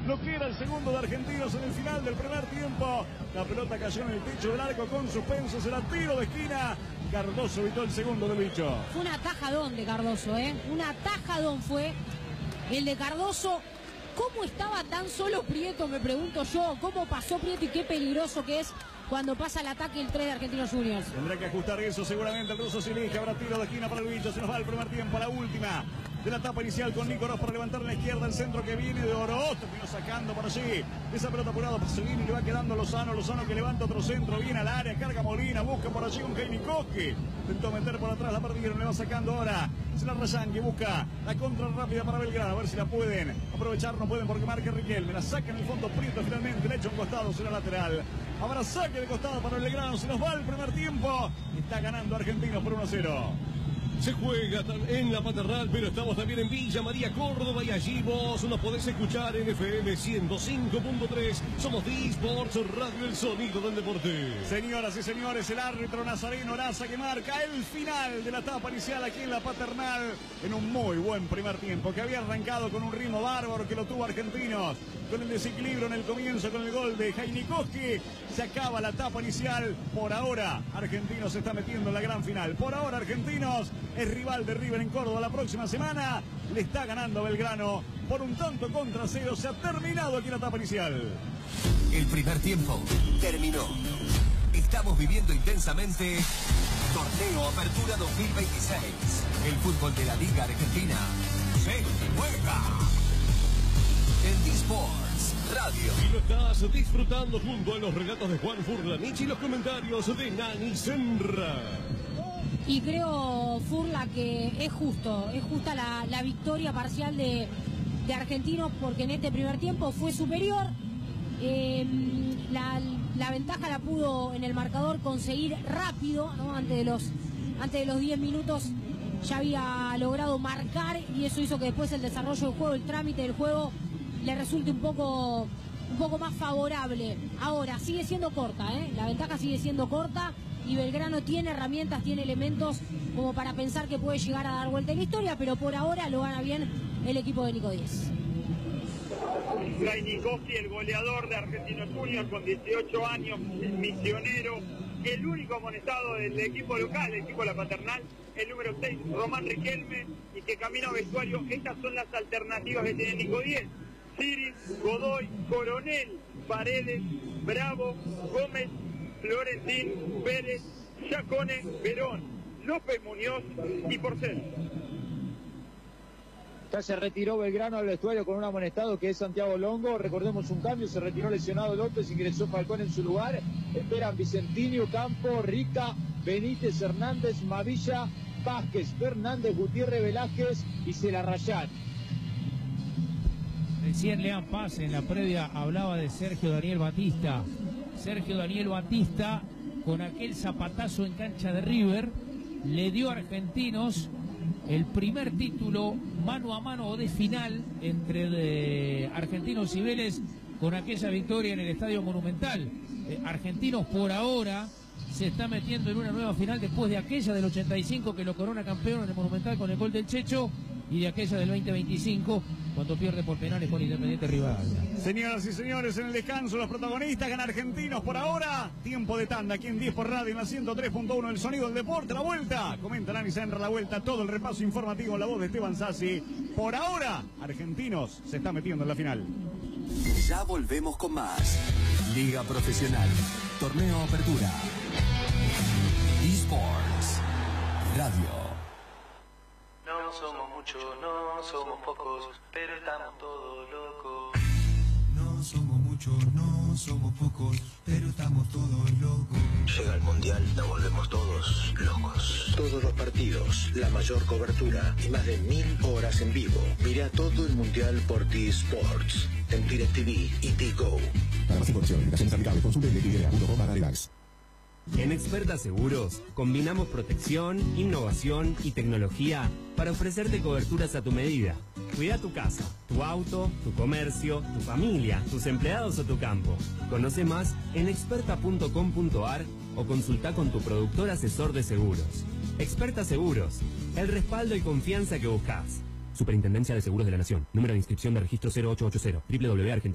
lo que era el segundo de Argentinos en el final del primer tiempo. La pelota cayó en el techo del arco con suspenso, será tiro de esquina. Cardoso evitó el segundo del bicho. Fue un atajadón de Cardoso, ¿eh? Un atajadón fue el de Cardoso. ¿Cómo estaba tan solo Prieto, me pregunto yo? ¿Cómo pasó Prieto y qué peligroso que es cuando pasa el ataque el 3 de Argentinos Juniors? Tendrá que ajustar eso seguramente el ruso Silich. Habrá tiro de esquina para el bicho. Se nos va el primer tiempo, la última de la etapa inicial con Nico Ross para levantar en la izquierda el centro que viene de Oroz. Terminó sacando por allí. Esa pelota apurada para Seguini, le va quedando Lozano. Lozano que levanta otro centro, viene al área, carga Molina, busca por allí un Heinikowski. Intentó meter por atrás, la perdieron, le va sacando ahora. Se la Rayán que busca la contra rápida para Belgrano. A ver si la pueden aprovechar, no pueden porque marca Riquelme. La saca en el fondo Prieto finalmente, le echa un costado, será lateral. Habrá saque de costado para Belgrano, se nos va el primer tiempo. Está ganando Argentinos por 1-0. Se juega en la Paternal, pero estamos también en Villa María, Córdoba, y allí vos nos podés escuchar en FM 105.3. Somos D-Sports Radio, el sonido del deporte. Señoras y señores, el árbitro Nazareno Araza que marca el final de la etapa inicial aquí en la Paternal en un muy buen primer tiempo que había arrancado con un ritmo bárbaro que lo tuvo Argentinos. Con el desequilibrio en el comienzo, con el gol de Heinikowski, se acaba la etapa inicial. Por ahora, Argentinos se está metiendo en la gran final. Por ahora, Argentinos es rival de River en Córdoba la próxima semana. Le está ganando a Belgrano por un tanto contra 0. Se ha terminado aquí la etapa inicial. El primer tiempo terminó. Estamos viviendo intensamente Torneo Apertura 2026. El fútbol de la Liga Argentina se juega en D-Sports Radio. Y lo estás disfrutando junto a los relatos de Juan Furlanich y los comentarios de Nani Senra. Y creo, Furla, que es justa la victoria parcial de Argentinos, porque en este primer tiempo fue superior. La ventaja la pudo en el marcador conseguir rápido, ¿no? Antes de los 10 minutos ya había logrado marcar, y eso hizo que después el desarrollo del juego, el trámite del juego, le resulte un poco más favorable. Ahora, sigue siendo corta, la ventaja sigue siendo corta, y Belgrano tiene herramientas, tiene elementos como para pensar que puede llegar a dar vuelta en la historia, pero por ahora lo gana bien el equipo de Nico Díez. Heinikowski, el goleador de Argentinos Juniors con 18 años, el misionero, el único amonestado del equipo local, el equipo de la Paternal, el número 6, Román Riquelme, y que camina a vestuario. Estas son las alternativas que tiene Nico Díez: Siris, Godoy, Coronel, Paredes, Bravo, Gómez, Florentín, Pérez, Chacone, Verón, López Muñoz y Porcel. Ya se retiró Belgrano al vestuario con un amonestado que es Santiago Longo. Recordemos un cambio, se retiró lesionado López, ingresó Falcón en su lugar. Esperan Vicentini, Campo, Rica, Benítez, Hernández, Mavilla, Vázquez, Fernández, Gutiérrez, Velázquez y Celarrayán. Recién Lean Paz en la previa hablaba de Sergio Daniel Batista. Sergio Daniel Batista, con aquel zapatazo en cancha de River, le dio a Argentinos el primer título mano a mano o de final entre Argentinos y Vélez, con aquella victoria en el Estadio Monumental. Argentinos por ahora se está metiendo en una nueva final después de aquella del 85 que lo corona campeón en el Monumental con el gol del Checho, y de aquella del 2025 cuando pierde por penales con Independiente Rivadavia. Señoras y señores, en el descanso los protagonistas ganan Argentinos por ahora. Tiempo de tanda aquí en 10 por Radio en la 103.1, el sonido del deporte. La vuelta, comenta Nani Senra, la vuelta, todo el repaso informativo en la voz de Esteban Sassi. Por ahora, Argentinos se está metiendo en la final. Ya volvemos con más. Liga Profesional, Torneo Apertura, eSports Radio. No somos muchos, no somos pocos, pero estamos todos locos. No somos muchos, no somos pocos, pero estamos todos locos. Llega el Mundial, nos volvemos todos locos. Todos los partidos, la mayor cobertura y más de 1000 horas en vivo. Mira todo el Mundial por D-Sports, en DirecTV y D-Go. Para más información, invitaciones aplicables, consulte DirecTV.com/relax. En Experta Seguros combinamos protección, innovación y tecnología para ofrecerte coberturas a tu medida. Cuida tu casa, tu auto, tu comercio, tu familia, tus empleados o tu campo. Conoce más en experta.com.ar o consulta con tu productor asesor de seguros. Experta Seguros, el respaldo y confianza que buscas. Superintendencia de Seguros de la Nación. Número de inscripción de registro 0880. www.argentina